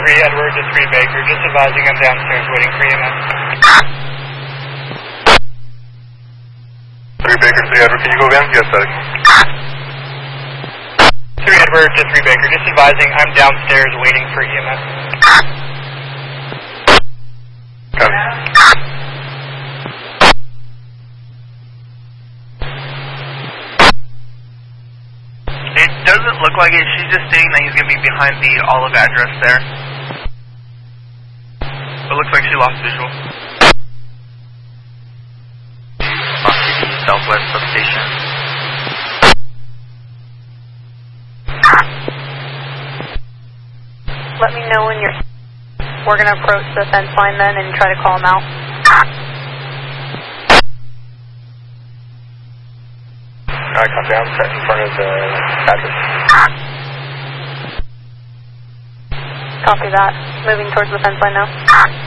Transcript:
3 Edward to 3 Baker, just advising I'm downstairs waiting for EMS. 3 Baker, 3 Edward, can you go again? Yes, sir. 3 Edward to 3 Baker, just advising I'm downstairs waiting for EMS. Copy. It doesn't look like it. She's just saying that he's going to be behind the Olive address there. It looks like she lost visual. Southwest substation. Let me know when you're... We're going to approach the fence line then and try to call them out. Alright, copy. I'm set in front of the address. Copy that. Moving towards the fence line now.